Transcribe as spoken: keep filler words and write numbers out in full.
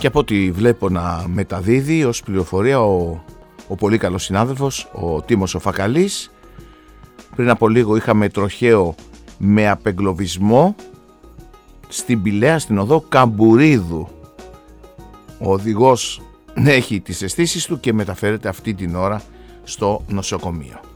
Και από ό,τι βλέπω να μεταδίδει ως πληροφορία ο, ο πολύ καλός συνάδελφος, ο Τίμος ο Φακαλής. Πριν από λίγο είχαμε τροχαίο με απεγκλωβισμό στην Πηλαία, στην οδό Καμπουρίδου. Ο οδηγός έχει τις αισθήσεις του και μεταφέρεται αυτή την ώρα στο νοσοκομείο.